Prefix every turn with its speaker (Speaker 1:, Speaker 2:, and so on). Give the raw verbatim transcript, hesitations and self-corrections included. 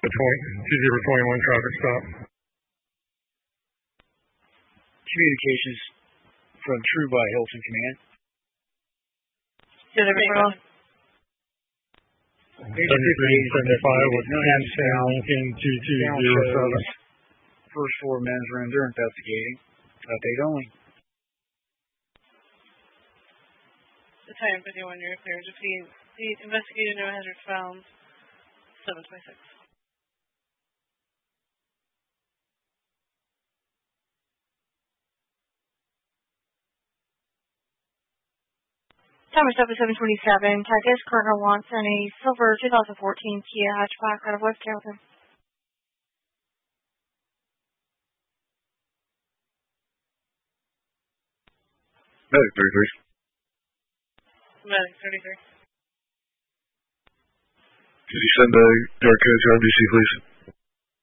Speaker 1: The T zero twenty-one traffic stop.
Speaker 2: Communications from True by Hilton Command.
Speaker 3: Did everything wrong?
Speaker 1: seventy-three seventy-five with ten ten Lincoln two two zero seven.
Speaker 2: First floor men's room. They're investigating. Update only.
Speaker 3: The time fifty-one, you're clear. Just the, the investigated no hazard found. seven twenty-six.
Speaker 4: Timer stop at seven twenty-seven. Tagus Carter wants in a silver twenty fourteen Kia hatchback out of West Carrollton.
Speaker 5: Medic thirty-three.
Speaker 3: Medic thirty-three.
Speaker 5: Could you send a dark code to R B C, please?